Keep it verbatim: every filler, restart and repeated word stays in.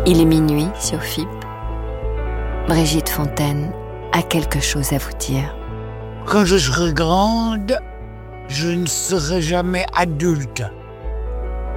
Il est minuit sur F I P. Brigitte Fontaine a quelque chose à vous dire. Quand je serai grande, je ne serai jamais adulte.